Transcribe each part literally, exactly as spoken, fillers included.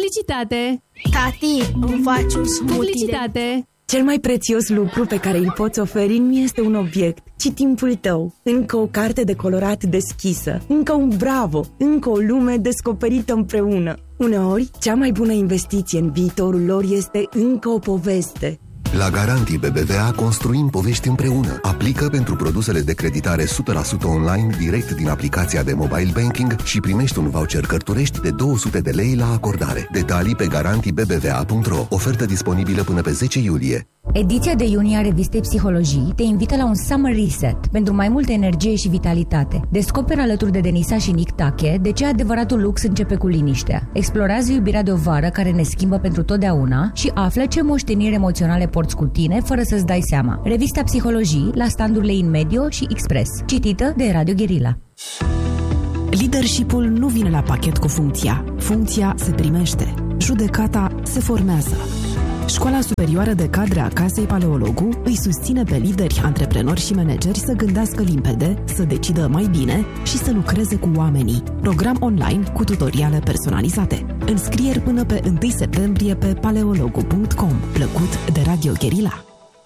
Publicitate! Tati, îmi faci un smoothie. Publicitate! De... Cel mai prețios lucru pe care îl poți oferi nu este un obiect, ci timpul tău. Încă o carte de colorat deschisă, încă un bravo, încă o lume descoperită împreună. Uneori, cea mai bună investiție în viitorul lor este încă o poveste. La Garantii B B V A construim povești împreună. Aplică pentru produsele de creditare o sută la sută online direct din aplicația de mobile banking și primești un voucher Cărturești de două sute de lei la acordare. Detalii pe garantii b b v a punct r o. Ofertă disponibilă până pe zece iulie. Ediția de iunie a revistei Psihologii te invită la un Summer Reset pentru mai multă energie și vitalitate. Descoperă alături de Denisa și Nick Tache de ce adevăratul lux începe cu liniștea. Explorează iubirea de o vară care ne schimbă pentru totdeauna și află ce moșteniri emoționale porți cu tine fără să-ți dai seama. Revista Psihologii la standurile InMedio și Express. Citită de Radio Guerilla. Leadership-ul nu vine la pachet cu funcția. Funcția se primește. Judecata se formează. Școala Superioară de Cadre a Casei Paleologu îi susține pe lideri, antreprenori și manageri să gândească limpede, să decidă mai bine și să lucreze cu oamenii. Program online cu tutoriale personalizate. Înscrieri până pe întâi septembrie pe paleologu punct com. Plăcut de Radio Guerilla.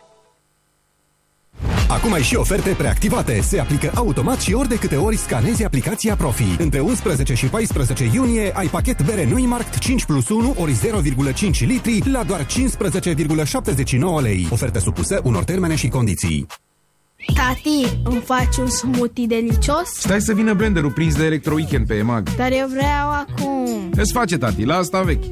Acum ai și oferte preactivate. Se aplică automat și ori de câte ori scanezi aplicația Profi. Între unsprezece și paisprezece iunie ai pachet bere Nuimarkt cinci plus unu ori zero virgulă cinci litri la doar cincisprezece virgulă șaptezeci și nouă lei. Oferte supuse unor termene și condiții. Tati, îmi faci un smoothie delicios? Stai să vină blenderul prins de Electro Weekend pe EMAG. Dar eu vreau acum. Îți face, tati, la asta vechi.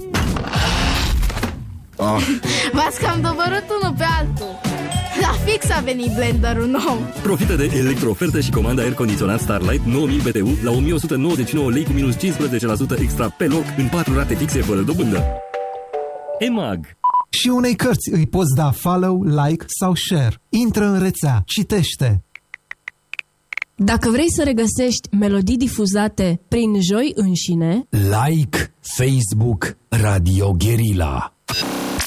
Oh. V-ați cam dobărât unul pe altul. La fix a venit blenderul nou. Profită de electro-ofertă și comanda aer condiționat Starlight nouă mii B T U la o mie o sută nouăzeci și nouă lei cu minus cincisprezece la sută extra pe loc în patru rate fixe fără dobândă. EMAG. Și unei cărți îi poți da follow, like sau share. Intră în rețea, citește. Dacă vrei să regăsești melodii difuzate prin joi înșine, like Facebook Radio Guerilla.